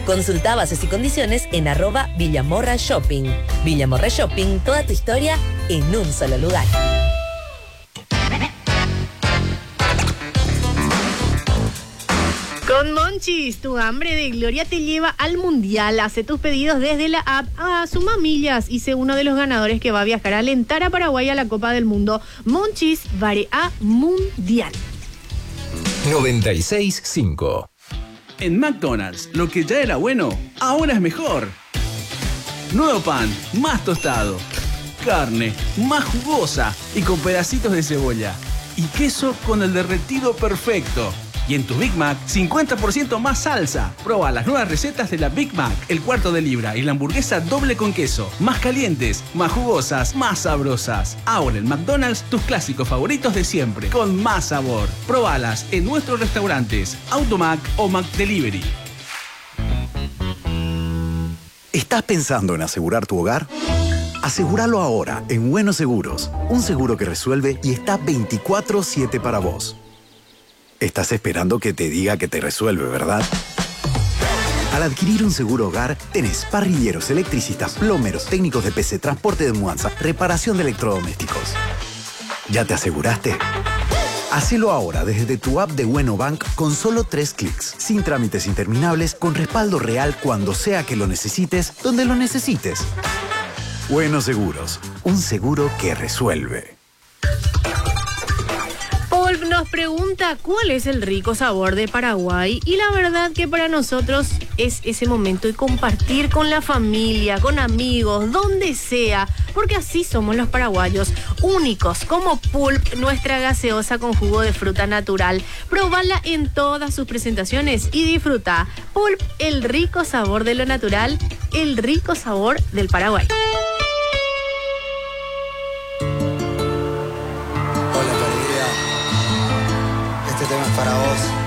Consulta bases y condiciones en @Villamorra Shopping. Villamorra Shopping, toda tu historia en un solo lugar. Con Monchis, tu hambre de gloria te lleva al mundial. Hace tus pedidos desde la app. Suma millas y sé uno de los ganadores que va a viajar a alentar a Paraguay a la Copa del Mundo. Monchis, Varea Mundial. 96.5. En McDonald's, lo que ya era bueno, ahora es mejor. Nuevo pan, más tostado. Carne, más jugosa y con pedacitos de cebolla. Y queso con el derretido perfecto. Y en tu Big Mac, 50% más salsa. Proba las nuevas recetas de la Big Mac, el cuarto de libra y la hamburguesa doble con queso. Más calientes, más jugosas, más sabrosas. Ahora en McDonald's, tus clásicos favoritos de siempre, con más sabor. Probalas en nuestros restaurantes, Automac o McDelivery. ¿Estás pensando en asegurar tu hogar? Asegúralo ahora en Buenos Seguros. Un seguro que resuelve y está 24/7 para vos. Estás esperando que te diga que te resuelve, ¿verdad? Al adquirir un seguro hogar, tenés parrilleros, electricistas, plomeros, técnicos de PC, transporte de mudanza, reparación de electrodomésticos. ¿Ya te aseguraste? Hacelo ahora desde tu app de Bueno Bank con solo 3 clics, sin trámites interminables, con respaldo real cuando sea que lo necesites, donde lo necesites. Buenos Seguros, un seguro que resuelve. Paul nos pregunta cuál es el rico sabor de Paraguay, y la verdad que para nosotros es ese momento de compartir con la familia, con amigos, donde sea, porque así somos los paraguayos, únicos como Pulp, nuestra gaseosa con jugo de fruta natural. Probala en todas sus presentaciones y disfruta. Pulp, el rico sabor de lo natural, el rico sabor del Paraguay. Hola, perdida. Este tema es para vos.